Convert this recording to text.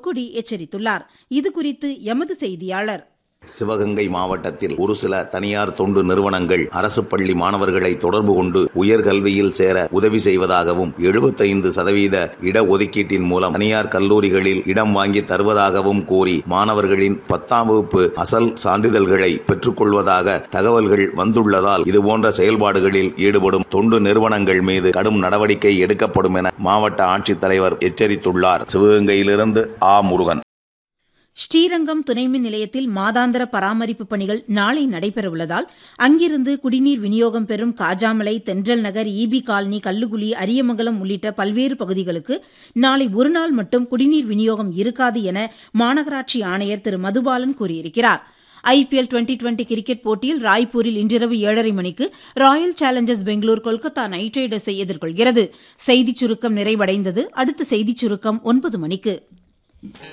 பொற்கொடி எச்சரித்துள்ளார். இதுகுறித்து எமது செய்தியாளர். சிவகங்கை மாவட்டத்தில் ஒரு சில தனியார் தொண்டு நிறுவனங்கள் அரசு பள்ளி மாணவர்களை தொடர்பு கொண்டு உயர்கல்வியில் சேர உதவி செய்வதாகவும் 75% இடஒதுக்கீட்டின் மூலம் தனியார் கல்லூரிகளில் இடம் வாங்கி தருவதாகவும் கூறி மாணவர்களின் 10ஆம் வகுப்பு அசல் சான்றிதழ்களை பெற்றுக் கொள்வதாக தகவல்கள் வந்துள்ளதால் இதுபோன்ற செயல்பாடுகளில் ஈடுபடும் தொண்டு நிறுவனங்கள் மீது கடும் நடவடிக்கை எடுக்கப்படும் என மாவட்ட ஆட்சித்தலைவர் எச்சரித்துள்ளார். சிவகங்கையிலிருந்து முருகன். ஸ்ரீரங்கம் துணைமின் நிலையத்தில் மாதாந்திர பராமரிப்பு பணிகள் நாளை நடைபெறவுள்ளதால் அங்கிருந்து குடிநீர் விநியோகம் பெறும் காஜாமலை, தென்றல் நகர், ஈபி காலனி, கல்லுகுழி, அரியமங்கலம் உள்ளிட்ட பல்வேறு பகுதிகளுக்கு நாளை ஒருநாள் மட்டும் குடிநீர் விநியோகம் இருக்காது என மாநகராட்சி ஆணையர் திரு மதுபாலன் கூறியிருக்கிறார். ஐபிஎல் 2020 கிரிக்கெட் போட்டியில் ராய்ப்பூரில் இன்றிரவு 7:30 மணிக்கு Royal Challengers Bangalore Kolkata night ரைடர்ஸை எதிர்கொள்கிறது. செய்திச் சுருக்கம் நிறைவடைந்தது. அடுத்த செய்திச் சுருக்கம் 9 மணிக்கு.